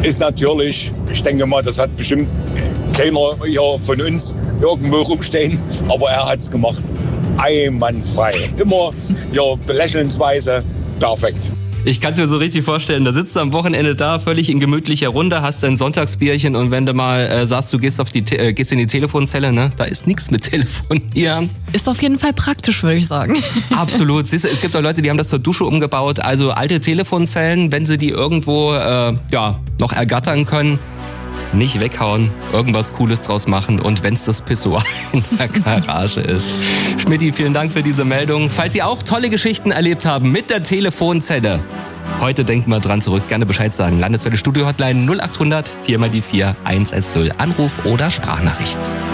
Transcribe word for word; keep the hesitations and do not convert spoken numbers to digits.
ist natürlich, ich denke mal, das hat bestimmt keiner hier von uns irgendwo rumstehen, aber er hat es gemacht. Einwandfrei. Immer ja, belächelnsweise perfekt. Ich kann es mir so richtig vorstellen, da sitzt du am Wochenende da, völlig in gemütlicher Runde, hast dein Sonntagsbierchen und wenn du mal äh, sagst, du gehst, auf die, äh, gehst in die Telefonzelle, ne, da ist nichts mit Telefonieren. Ist auf jeden Fall praktisch, würde ich sagen. Absolut. Siehst du, es gibt auch Leute, die haben das zur Dusche umgebaut, also alte Telefonzellen, wenn sie die irgendwo äh, ja, noch ergattern können, nicht weghauen, irgendwas Cooles draus machen und wenn es das Pissoir in der Garage ist. Schmidti, vielen Dank für diese Meldung. Falls Sie auch tolle Geschichten erlebt haben mit der Telefonzelle, heute denken wir dran zurück, gerne Bescheid sagen. Landeswelle Studio Hotline null acht hundert vier mal die vier eins eins null, Anruf oder Sprachnachricht.